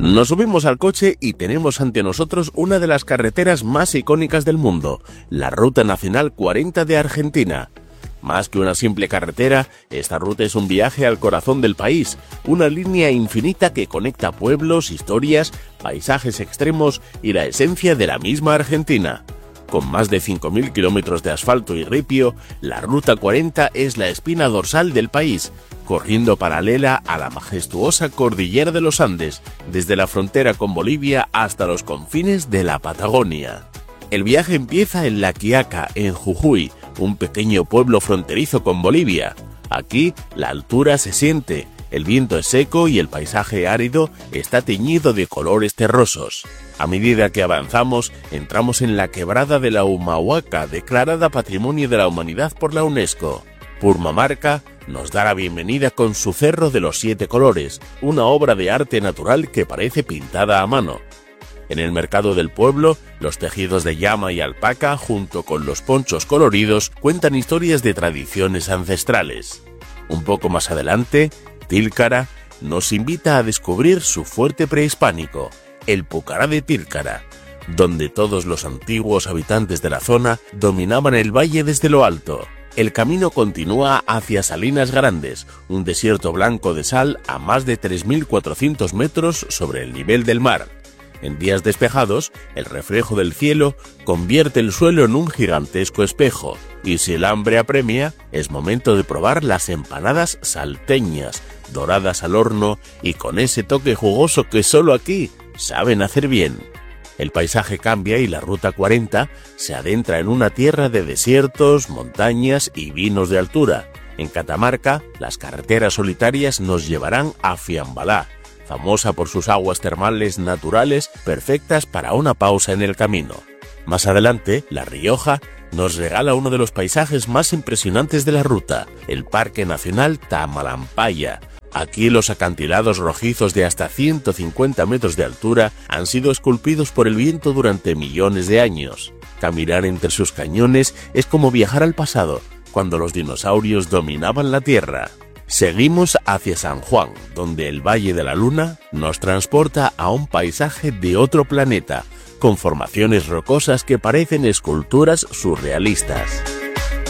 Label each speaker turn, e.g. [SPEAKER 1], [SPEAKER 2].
[SPEAKER 1] Nos subimos al coche y tenemos ante nosotros una de las carreteras más icónicas del mundo, la Ruta Nacional 40 de Argentina. Más que una simple carretera, esta ruta es un viaje al corazón del país, una línea infinita que conecta pueblos, historias, paisajes extremos y la esencia de la misma Argentina. Con más de 5.000 kilómetros de asfalto y ripio, la Ruta 40 es la espina dorsal del país, corriendo paralela a la majestuosa cordillera de los Andes, desde la frontera con Bolivia hasta los confines de la Patagonia. El viaje empieza en La Quiaca, en Jujuy, un pequeño pueblo fronterizo con Bolivia. Aquí la altura se siente, el viento es seco y el paisaje árido está teñido de colores terrosos. A medida que avanzamos, entramos en la quebrada de la Humahuaca, declarada Patrimonio de la Humanidad por la UNESCO. Purmamarca nos da la bienvenida con su Cerro de los 7 Colores, una obra de arte natural que parece pintada a mano. En el mercado del pueblo, los tejidos de llama y alpaca, junto con los ponchos coloridos, cuentan historias de tradiciones ancestrales. Un poco más adelante, Tilcara nos invita a descubrir su fuerte prehispánico, el Pucará de Tilcara, donde todos los antiguos habitantes de la zona dominaban el valle desde lo alto. El camino continúa hacia Salinas Grandes, un desierto blanco de sal a más de 3.400 metros sobre el nivel del mar. En días despejados, el reflejo del cielo convierte el suelo en un gigantesco espejo, y si el hambre apremia, es momento de probar las empanadas salteñas, doradas al horno y con ese toque jugoso que solo aquí saben hacer bien. El paisaje cambia y la Ruta 40 se adentra en una tierra de desiertos, montañas y vinos de altura. En Catamarca, las carreteras solitarias nos llevarán a Fiambalá, famosa por sus aguas termales naturales perfectas para una pausa en el camino. Más adelante, La Rioja nos regala uno de los paisajes más impresionantes de la ruta, el Parque Nacional Tamalampaya. Aquí los acantilados rojizos de hasta 150 metros de altura han sido esculpidos por el viento durante millones de años. Caminar entre sus cañones es como viajar al pasado, cuando los dinosaurios dominaban la Tierra. Seguimos hacia San Juan, donde el Valle de la Luna nos transporta a un paisaje de otro planeta, con formaciones rocosas que parecen esculturas surrealistas.